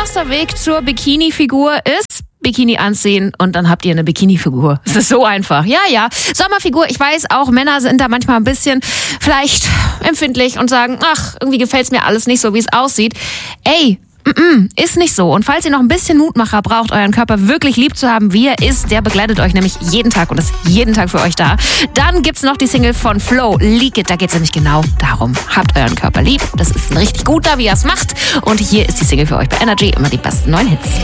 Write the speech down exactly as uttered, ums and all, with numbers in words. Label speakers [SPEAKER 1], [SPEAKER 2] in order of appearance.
[SPEAKER 1] erster Weg zur Bikini-Figur ist Bikini anziehen und dann habt ihr eine Bikini-Figur. Es ist so einfach. Ja, ja. Sommerfigur, ich weiß auch, Männer sind da manchmal ein bisschen vielleicht empfindlich und sagen, ach, irgendwie gefällt's mir alles nicht so, wie es aussieht. Ey, Mm-mm, ist nicht so. Und falls ihr noch ein bisschen Mutmacher braucht, euren Körper wirklich lieb zu haben, wie er ist, der begleitet euch nämlich jeden Tag und ist jeden Tag für euch da. Dann gibt's noch die Single von Flo, Leak It. Da geht's nämlich genau darum. Habt euren Körper lieb. Das ist ein richtig guter, wie er es macht. Und hier ist die Single für euch bei Energy. Immer die besten neuen Hits.